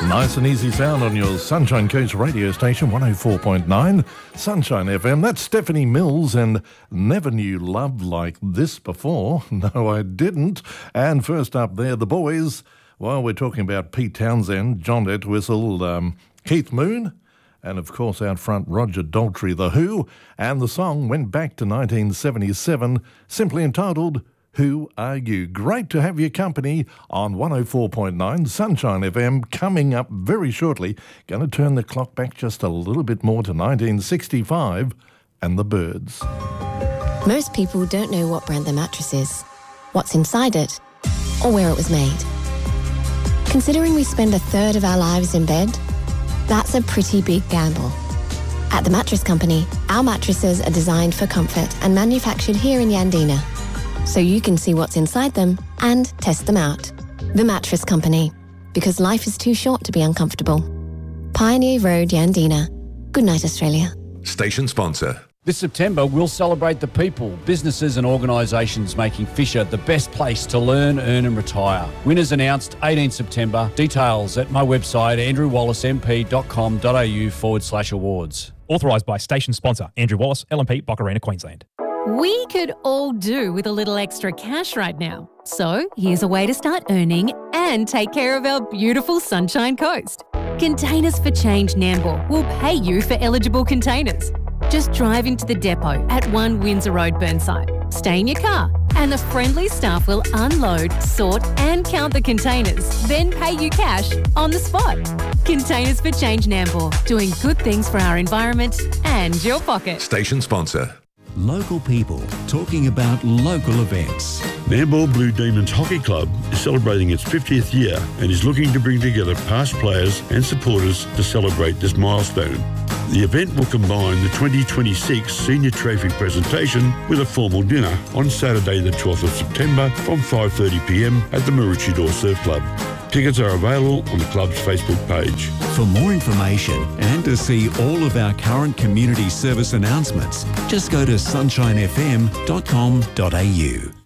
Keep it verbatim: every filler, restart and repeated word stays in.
Nice and easy sound on your Sunshine Coast radio station, one oh four point nine, Sunshine F M. That's Stephanie Mills and Never Knew Love Like This Before. No, I didn't. And first up there, the boys. Well, we're talking about Pete Townsend, John Entwistle, um, Keith Moon, and of course out front Roger Daltrey, The Who. And the song went back to nineteen seventy-seven, simply entitled Who Are You? Great to have your company on one oh four point nine Sunshine F M. Coming up very shortly, going to turn the clock back just a little bit more to nineteen sixty-five and the Byrds. Most people don't know what brand their mattress is, what's inside it, or where it was made. Considering we spend a third of our lives in bed, that's a pretty big gamble. At The Mattress Company, our mattresses are designed for comfort and manufactured here in Yandina, so you can see what's inside them and test them out. The Mattress Company, because life is too short to be uncomfortable. Pioneer Road, Yandina. Good night, Australia. Station sponsor. This September, we'll celebrate the people, businesses and organisations making Fisher the best place to learn, earn and retire. Winners announced eighteenth September. Details at my website, andrewwallace.mp.com.au forward slash awards. Authorised by station sponsor Andrew Wallace, L M P, Boccarina, Queensland. We could all do with a little extra cash right now. So here's a way to start earning and take care of our beautiful Sunshine Coast. Containers for Change Nambour will pay you for eligible containers. Just drive into the depot at one Windsor Road, Burnside. Stay in your car and the friendly staff will unload, sort and count the containers, then pay you cash on the spot. Containers for Change Nambour, doing good things for our environment and your pocket. Station sponsor. Local people talking about local events. Nambour Blue Demons Hockey Club is celebrating its fiftieth year and is looking to bring together past players and supporters to celebrate this milestone. The event will combine the twenty twenty-six Senior Trophy presentation with a formal dinner on Saturday the twelfth of September from five thirty p m at the Maroochydore Surf Club. Tickets are available on the club's Facebook page. For more information and to see all of our current community service announcements, just go to sunshine f m dot com dot a u.